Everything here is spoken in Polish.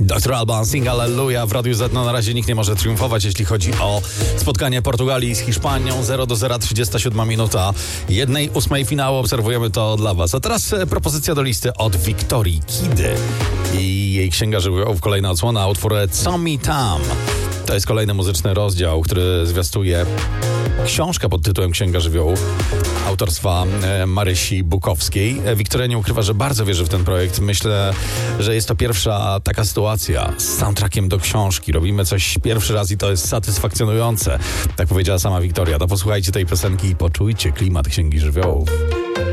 Dr. Alban, single Alleluja w Radiu Z. No na razie nikt nie może triumfować, jeśli chodzi o spotkanie Portugalii z Hiszpanią. 0-0, 37 minuta. 1/8 finału, obserwujemy to dla was. A teraz propozycja do listy od Wiktorii Kidy i jej Księga Żywiołów. Kolejna odsłona, utwór Co mi tam. To jest kolejny muzyczny rozdział, który zwiastuje książkę pod tytułem Księga Żywiołów autorstwa Marysi Bukowskiej. Wiktoria nie ukrywa, że bardzo wierzy w ten projekt. Myślę, że jest to pierwsza taka sytuacja z soundtrackiem do książki. Robimy coś pierwszy raz i to jest satysfakcjonujące. Tak powiedziała sama Wiktoria. To posłuchajcie tej piosenki i poczujcie klimat Księgi Żywiołów.